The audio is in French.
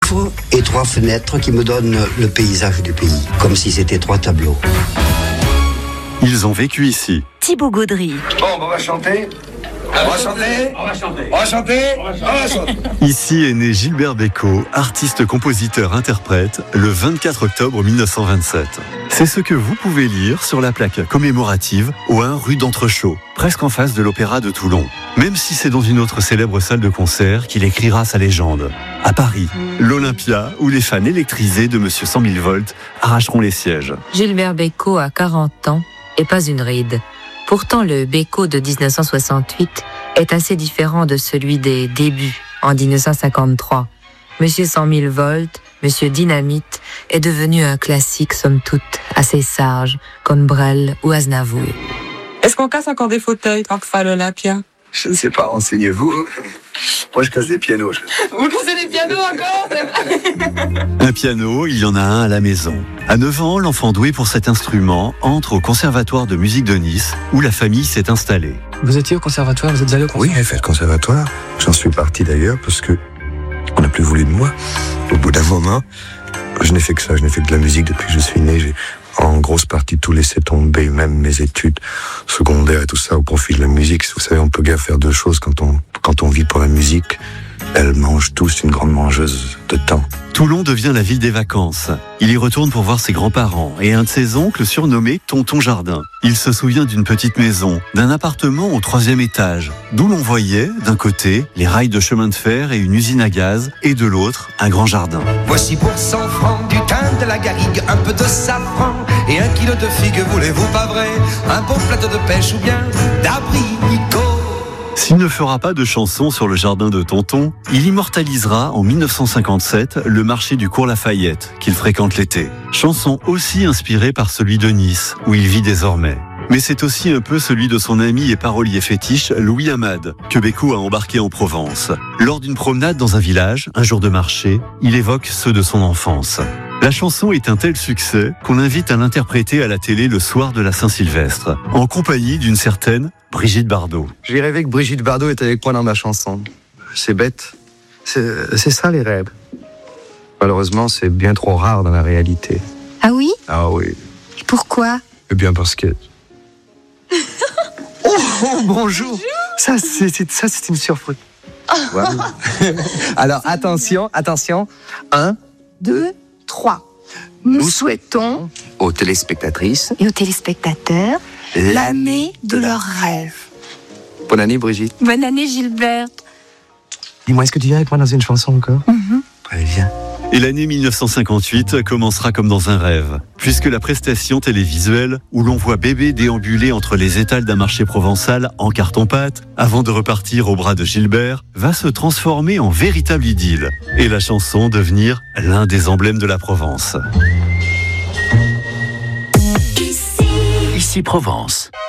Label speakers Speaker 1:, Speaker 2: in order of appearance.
Speaker 1: vitres et 3 fenêtres qui me donnent le paysage du pays, comme si c'était 3 tableaux.
Speaker 2: Ils ont vécu ici.
Speaker 3: Thibaut Gaudry.
Speaker 4: Bon, on va chanter. On va chanter.
Speaker 2: Ici est né Gilbert Bécaud, artiste, compositeur, interprète, le 24 octobre 1927. C'est ce que vous pouvez lire sur la plaque commémorative au 1 rue d'Entrechaux, presque en face de l'Opéra de Toulon. Même si c'est dans une autre célèbre salle de concert qu'il écrira sa légende. À Paris, l'Olympia, où les fans électrisés de Monsieur 100 000 volts arracheront les sièges.
Speaker 5: Gilbert Bécaud a 40 ans et pas une ride. Pourtant, le Bécaud de 1968 est assez différent de celui des débuts en 1953. Monsieur 100 000 volts, Monsieur Dynamite est devenu un classique, somme toute, assez sage, comme Brel ou Aznavour.
Speaker 6: Est-ce qu'on casse encore des fauteuils tant que ça à l'Olympia?
Speaker 4: Je ne sais pas, renseignez-vous. Moi, je casse des pianos.
Speaker 6: Vous cassez des pianos encore?
Speaker 2: Un piano, il y en a un à la maison. À 9 ans, l'enfant doué pour cet instrument entre au Conservatoire de musique de Nice, où la famille s'est installée.
Speaker 7: Vous étiez au conservatoire, vous êtes allé au conservatoire?
Speaker 4: Oui, j'ai fait le conservatoire. J'en suis parti d'ailleurs parce que on n'a plus voulu de moi. Au bout d'un moment, je n'ai fait que ça, je n'ai fait que de la musique depuis que je suis né. J'ai en grosse partie tout laissé tomber, même mes études secondaires et tout ça au profit de la musique. Vous savez, on peut guère faire 2 choses quand on vit pour la musique. Elle mange tous une grande mangeuse de temps.
Speaker 2: Toulon devient la ville des vacances. Il y retourne pour voir ses grands-parents et un de ses oncles surnommé Tonton Jardin. Il se souvient d'une petite maison, d'un appartement au 3e étage, d'où l'on voyait, d'un côté, les rails de chemin de fer et une usine à gaz, et de l'autre, un grand jardin.
Speaker 8: Voici pour 100 francs du thym, de la garrigue, un peu de safran et 1 kilo de figues, voulez-vous pas vrai? Un bon plateau de pêche ou bien d'abricots.
Speaker 2: S'il ne fera pas de chanson sur le jardin de Tonton, il immortalisera en 1957 le marché du Cours Lafayette, qu'il fréquente l'été. Chanson aussi inspirée par celui de Nice, où il vit désormais. Mais c'est aussi un peu celui de son ami et parolier fétiche Louis Amade, que Bécaud a embarqué en Provence. Lors d'une promenade dans un village, un jour de marché, il évoque ceux de son enfance. La chanson est un tel succès qu'on l'invite à l'interpréter à la télé le soir de la Saint-Sylvestre, en compagnie d'une certaine Brigitte Bardot.
Speaker 9: J'ai rêvé que Brigitte Bardot était avec moi dans ma chanson. C'est bête. C'est ça les rêves. Malheureusement, c'est bien trop rare dans la réalité.
Speaker 3: Ah oui?
Speaker 9: Ah oui.
Speaker 3: Et pourquoi?
Speaker 9: Eh bien parce que... Oh, bonjour. Ça, c'est une surprise. Voilà. Alors, attention. 1, 2, 3.
Speaker 3: Nous souhaitons
Speaker 9: aux téléspectatrices
Speaker 3: et aux téléspectateurs l'année de leurs rêves.
Speaker 9: Bonne année, Brigitte.
Speaker 3: Bonne année, Gilbert.
Speaker 9: Dis-moi, est-ce que tu viens avec moi dans une chanson encore? Allez, viens.
Speaker 2: Et l'année 1958 commencera comme dans un rêve, puisque la prestation télévisuelle, où l'on voit bébé déambuler entre les étals d'un marché provençal en carton-pâte, avant de repartir au bras de Gilbert, va se transformer en véritable idylle, et la chanson devenir l'un des emblèmes de la Provence.
Speaker 10: Ici Provence.